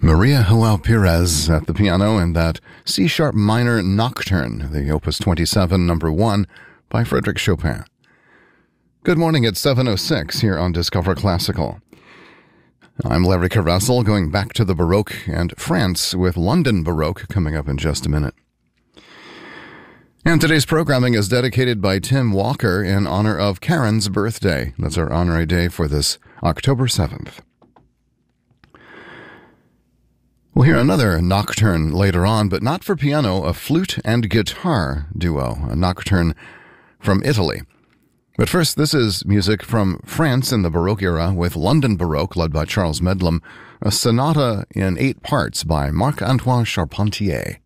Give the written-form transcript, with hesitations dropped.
Maria Joao Perez at the piano in that C-sharp minor nocturne, the Opus 27, number 1, by Frédéric Chopin. Good morning, it's 7:06 here on Discover Classical. I'm Larry Caressel, going back to the Baroque and France with London Baroque coming up in just a minute. And today's programming is dedicated by Tim Walker in honor of Karen's birthday. That's our honorary day for this October 7th. We'll hear another nocturne later on, but not for piano, a flute and guitar duo, a nocturne from Italy. But first, this is music from France in the Baroque era with London Baroque, led by Charles Medlem, a sonata in 8 parts by Marc-Antoine Charpentier.